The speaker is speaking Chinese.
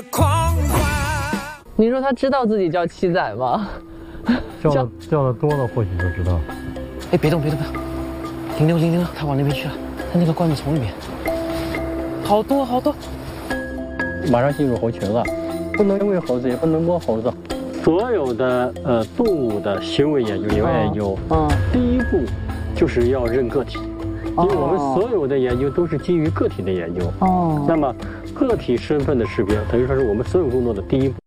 您说他知道自己叫七仔吗？ 叫的多了或许就知道。 哎，别动，停留，他往那边去了，在那个灌木丛里面，好多。 马上进入猴群了，不能喂猴子，也不能摸猴子。所有的动物的行为研究、野外研究，第一步就是要认个体，因为我们所有的研究都是基于个体的研究。那么个体身份的识别，等于说是我们所有工作的第一步。